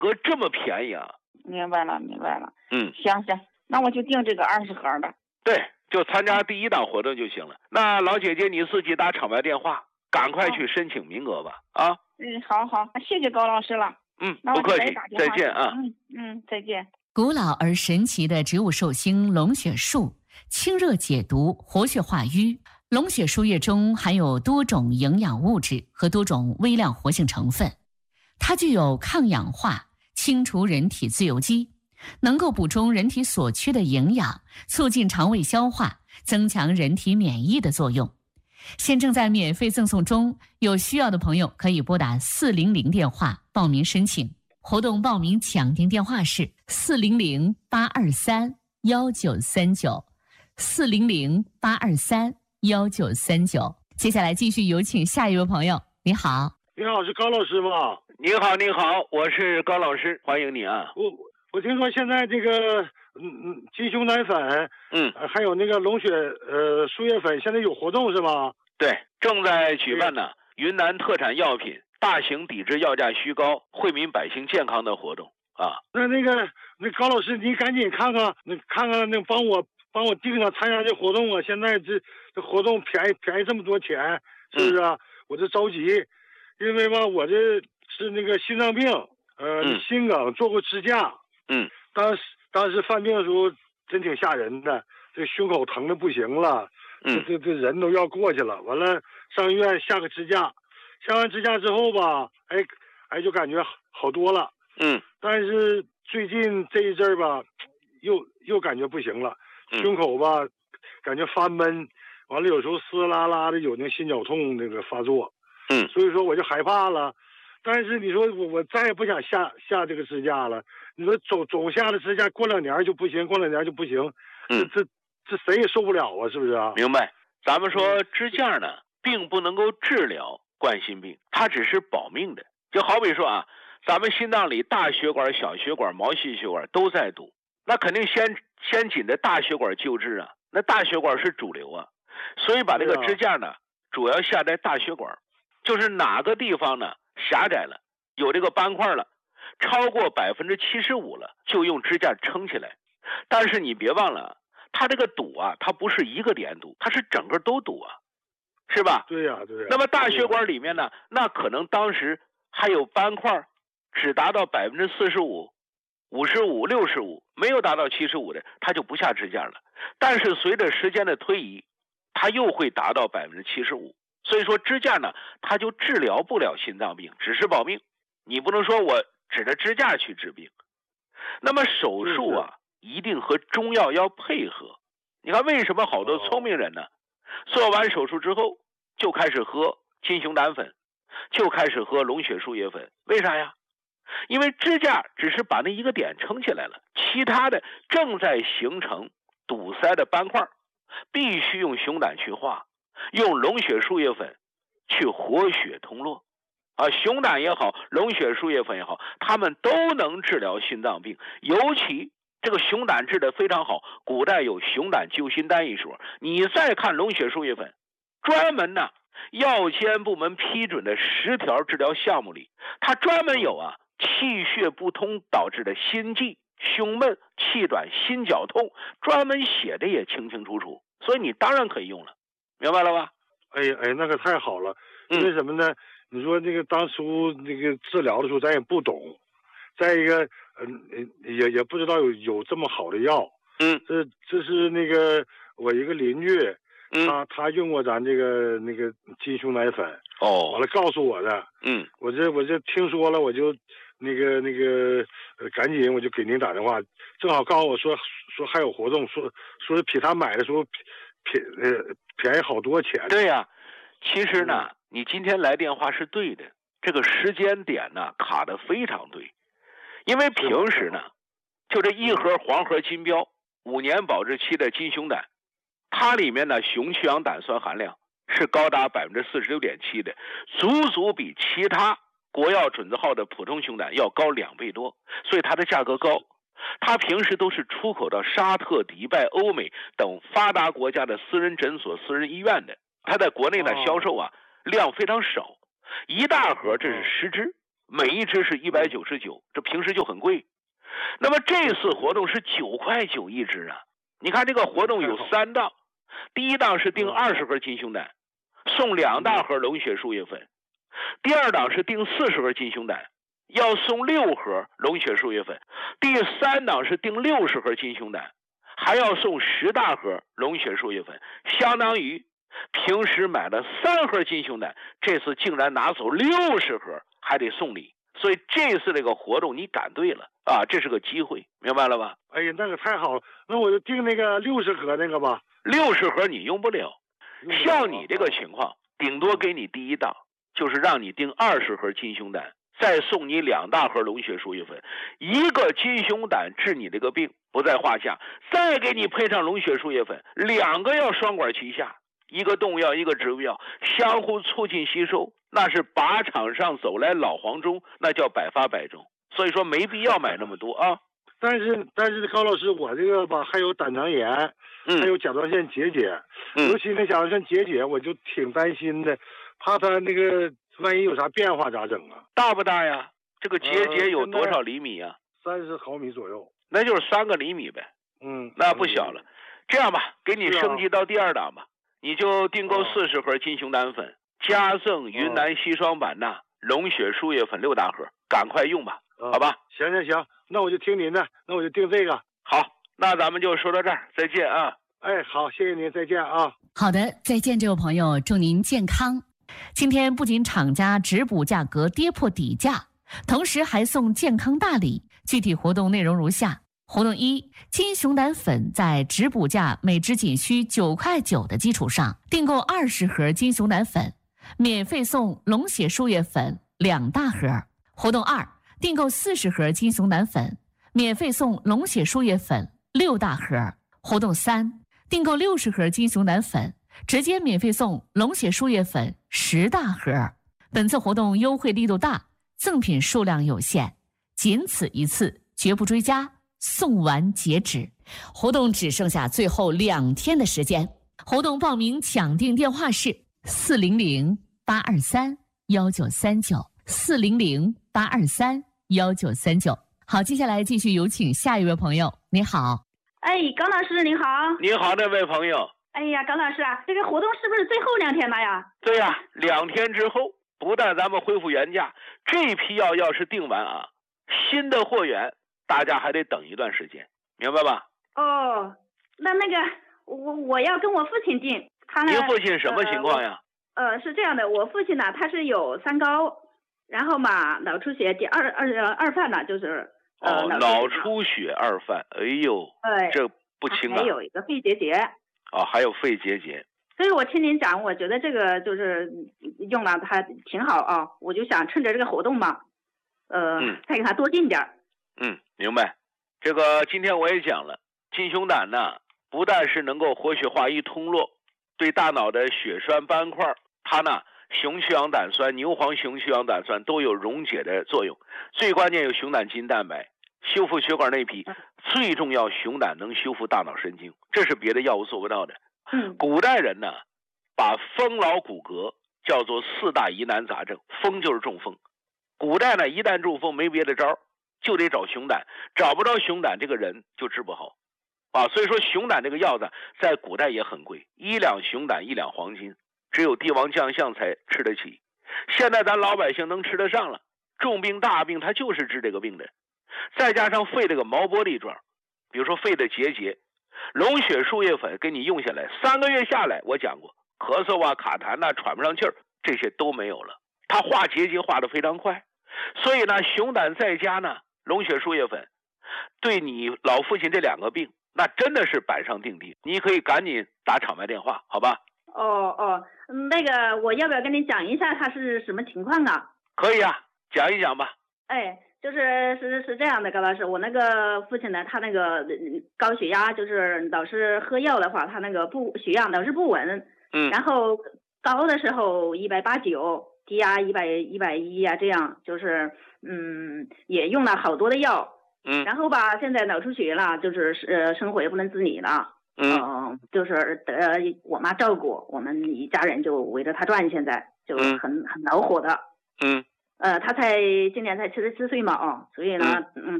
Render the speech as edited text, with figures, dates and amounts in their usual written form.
哥这么便宜啊？ 明白了，明白了。 行， 那我就订这个20盒的。 对，就参加第一档活动就行了。那老姐姐你自己打场外电话，赶快去申请名额吧。啊。 好，谢谢高老师了。 不客气，再见啊。 再见。 古老而神奇的植物寿星龙血树，清热解毒，活血化瘀。龙血树叶中含有多种营养物质和多种微量活性成分，它具有抗氧化、清除人体自由基，能够补充人体所缺的营养，促进肠胃消化，增强人体免疫的作用。现正在免费赠送中，有需要的朋友可以拨打400电话报名申请。活动报名抢订电话是400-823-1939，400-823-1939。接下来继续有请下一位朋友。你好， 你好，是高老师吗？ 你好，我是高老师，欢迎你啊。 我听说现在这个鸡胸奶粉，还有那个龙血树叶粉，现在有活动是吗？ 对，正在举办呢。云南特产药品大型抵制药价虚高，惠民百姓健康的活动啊。 那高老师，你赶紧看看帮我订上参加这活动啊！现在这活动便宜这么多钱，是不是啊？我这着急，因为吧，我这是那个心脏病，心梗，做过支架，当时犯病的时候真挺吓人的，这胸口疼的不行了，这人都要过去了。完了上医院下个支架，下完支架之后吧，就感觉好多了。但是最近这一阵儿吧，又感觉不行了，胸口吧感觉发闷，完了有时候嘶啦啦的有那心绞痛那个发作。所以说我就害怕了。但是你说我再也不想下这个支架了。你说总下了支架，过2年就不行，这谁也受不了啊，是不是啊？ 明白。咱们说支架呢，并不能够治疗冠心病，它只是保命的。就好比说啊，咱们心脏里大血管、小血管、毛细血管都在堵，那肯定先紧着大血管救治啊。那大血管是主流啊，所以把这个支架呢，主要下在大血管，就是哪个地方呢狭窄了，有这个斑块了，超过75%了，就用支架撑起来。但是你别忘了，它这个堵啊，它不是一个点堵，它是整个都堵啊，是吧？ 对呀。 那么大血管里面呢，那可能当时还有斑块，只达到45%、55%、65%，没有达到75%的，它就不下支架了。但是随着时间的推移，它又会达到75%。所以说支架呢，它就治疗不了心脏病，只是保命。你不能说我指着支架去治病。那么手术啊，一定和中药要配合。你看为什么好多聪明人呢，做完手术之后就开始喝金熊胆粉，就开始喝龙血树叶粉？为啥呀？因为支架只是把那一个点撑起来了，其他的正在形成堵塞的斑块，必须用熊胆去化，用龙血树叶粉去活血通络啊。熊胆也好，龙血树叶粉也好，它们都能治疗心脏病。尤其这个熊胆治得非常好，古代有熊胆救心丹一说。你再看龙血树叶粉，专门呢药监部门批准的10条治疗项目里，它专门有啊气血不通导致的心悸、胸闷、气短、心绞痛，专门写的也清清楚楚。所以你当然可以用了，明白了吧？ 那个太好了。因为什么呢？你说那个当初那个治疗的时候咱也不懂，再一个也不知道有这么好的药。这是那个我一个邻居，他用过咱那个金熊奶粉，完了告诉我的。我这听说了，我就那个赶紧我就给您打电话，正好告诉我说还有活动，说比他买的时候便宜好多钱。 对呀，其实呢，你今天来电话是对的，这个时间点呢卡得非常对。因为平时呢，就这一盒黄河金标5年保质期的金熊胆，它里面呢雄去氧胆酸含量是高达46.7%的，足比其他国药准字号的普通熊胆要高2倍多，所以它的价格高。它平时都是出口到沙特、迪拜、欧美等发达国家的私人诊所、私人医院的，它在国内的销售啊量非常少，一大盒这是10支， 每一支是199，这平时就很贵。那么这次活动是9块9一支啊！你看这个活动有3档，第一档是订20盒金熊胆，送2大盒龙血输液粉；第二档是订40盒金熊胆，要送6盒龙血输液粉；第3档是订60盒金熊胆，还要送10大盒龙血输液粉，相当于平时买了3盒金熊胆，这次竟然拿走60盒，还得送礼。所以这次这个活动你赶对了啊，这是个机会，明白了吧？ 哎呀，那个太好了，那我就订那个60盒那个吧。 60盒你用不了，像你这个情况，顶多给你第一档，就是让你订20盒金熊胆，再送你2大盒龙血输液粉，一个金熊胆治你这个病不在话下，再给你配上龙血输液粉，2个药双管齐下，一个动药一个植物药，相互促进吸收，那是靶场上走来老黄忠，那叫百发百中。所以说没必要买那么多啊。 但是高老师，我这个吧还有胆囊炎，还有甲状腺结节，尤其那甲状腺结节，我就挺担心的，怕它那个万一有啥变化咋整啊？ 大不大呀？这个结节有多少厘米呀 ？30毫米左右。 那就是3个厘米呗。那不小了。这样吧，给你升级到第2档吧，你就订购40盒金熊胆粉，加赠云南硒霜版钠龙血输液粉6大盒，赶快用吧，好吧？ 行，那我就听您的，那我就订这个。 好，那咱们就说到这儿，再见啊！ 哎，好，谢谢您，再见啊！ 好的，再见，这位朋友，祝您健康。今天不仅厂家直补价格跌破底价，同时还送健康大礼。具体活动内容如下：活动1，金熊胆粉在直补价每支仅需9块9的基础上，订购20盒金熊胆粉，免费送龙血输液粉2大盒。活动2，订购40盒金熊胆粉，免费送龙血输液粉6大盒。活动3，订购60盒金熊胆粉，直接免费送龙血输液粉10大盒。本次活动优惠力度大，赠品数量有限，仅此一次，绝不追加，送完截止。活动只剩下最后2天的时间。活动报名抢订电话是400-823-1939，400-823-1939。好，接下来继续有请下一位朋友。你好。 哎，高老师您好。 你好，这位朋友。 哎呀，高老师啊，这个活动是不是最后2天了呀？ 对呀，2天之后，不但咱们恢复原价，这批药要是订完啊，新的货源大家还得等一段时间，明白吧？ 哦，那个我要跟我父亲订，他呢？ 您父亲什么情况呀？ 是这样的，我父亲呢，他是有3高，然后嘛脑出血第二犯呢，就是脑出血2犯，哎呦，这不轻啊。 还有一个肺结节。 还有肺结节。 所以我听您讲，我觉得这个就是用了它挺好啊，我就想趁着这个活动嘛，再给他多订点。 明白。这个今天我也讲了，金熊胆呢，不但是能够活血化瘀通络，对大脑的血栓斑块，它呢雄曲氧胆酸、牛磺雄曲氧胆酸都有溶解的作用。最关键有熊胆金蛋白，修复血管内皮。最重要，熊胆能修复大脑神经，这是别的药物做不到的。古代人呢，把风劳骨骼叫做4大疑难杂症，风就是中风。古代呢，一旦中风没别的招，就得找熊胆，找不着熊胆，这个人就治不好啊。所以说熊胆这个药呢，在古代也很贵，1两熊胆1两黄金，只有帝王将相才吃得起。现在咱老百姓能吃得上了，重病大病它就是治这个病的。再加上肺这个毛玻璃状，比如说肺的结节，龙血输液粉给你用下来，3个月下来，我讲过，咳嗽啊、卡痰啊、喘不上气儿，这些都没有了。它化结节化得非常快，所以呢，熊胆再加呢龙血输液粉，对你老父亲这2个病，那真的是板上钉钉。你可以赶紧打场外电话，好吧？ 那个我要不要跟你讲一下他是什么情况啊？ 可以啊，讲一讲吧。 是这样的，高老师，我那个父亲呢，他那个高血压，就是老是喝药的话，他那个血压老是不稳，然后高的时候189，低压110、110啊，这样就是也用了好多的药，然后吧，现在脑出血了，就是生活也不能自理了，就是得我妈照顾，我们一家人就围着他转，现在就很恼火的。 他今年才74岁嘛，所以呢，